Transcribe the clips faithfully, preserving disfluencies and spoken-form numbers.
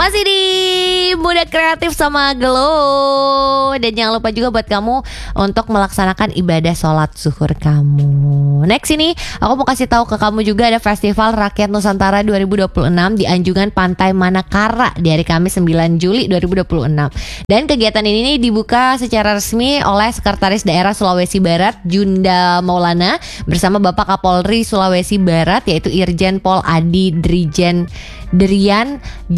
Masih di Muda Kreatif sama Glow. Dan jangan lupa juga buat kamu untuk melaksanakan ibadah sholat zuhur kamu. Next ini aku mau kasih tahu ke kamu juga ada Festival Rakyat Nusantara dua ribu dua puluh enam di Anjungan Pantai Manakara di hari Kamis sembilan Juli dua ribu dua puluh enam. Dan kegiatan ini dibuka secara resmi oleh Sekretaris Daerah Sulawesi Barat Junda Maulana bersama Bapak Kapolri Sulawesi Barat yaitu Irjen Pol Adi Drijen Derian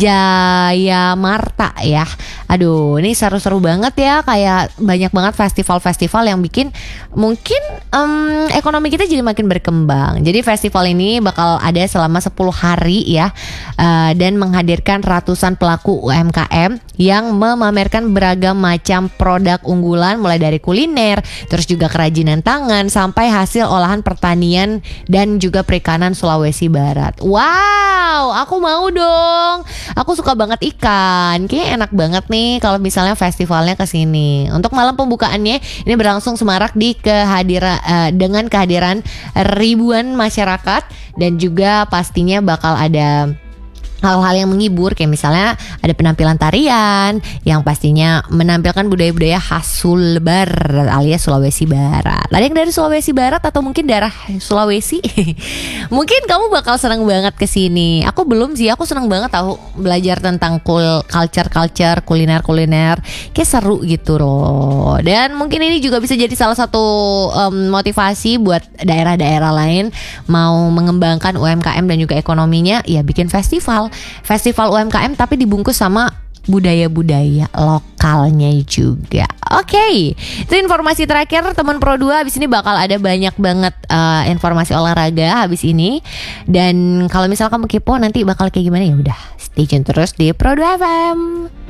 Jaya Marta ya. Aduh, ini seru-seru banget ya. Kayak banyak banget festival-festival yang bikin mungkin um, ekonomi kita jadi makin berkembang. Jadi festival ini bakal ada selama sepuluh hari ya, uh, dan menghadirkan ratusan pelaku U M K M yang memamerkan beragam macam produk unggulan mulai dari kuliner, terus juga kerajinan tangan sampai hasil olahan pertanian dan juga perikanan Sulawesi Barat. Wow, aku mau dong. Aku suka banget ikan. Kayaknya enak banget nih kalau misalnya festivalnya ke sini. Untuk malam pembukaannya ini berlangsung semarak di kehadiran uh, dengan kehadiran ribuan masyarakat dan juga pastinya bakal ada hal-hal yang menghibur kayak misalnya ada penampilan tarian yang pastinya menampilkan budaya-budaya khas Sulbar alias Sulawesi Barat. Ada yang dari Sulawesi Barat atau mungkin daerah Sulawesi? Mungkin kamu bakal senang banget kesini. Aku belum sih, aku senang banget tahu belajar tentang kul culture-culture, kuliner-kuliner. Kayak seru gitu loh. Dan mungkin ini juga bisa jadi salah satu um, motivasi buat daerah-daerah lain mau mengembangkan U M K M dan juga ekonominya, ya bikin festival. Festival U M K M tapi dibungkus sama budaya-budaya lokalnya juga. Oke, okay. Itu informasi terakhir teman Pro dua. Habis ini bakal ada banyak banget uh, informasi olahraga habis ini. Dan kalau misalnya kamu kepo nanti bakal kayak gimana, ya udah stay tune terus di Pro dua F M.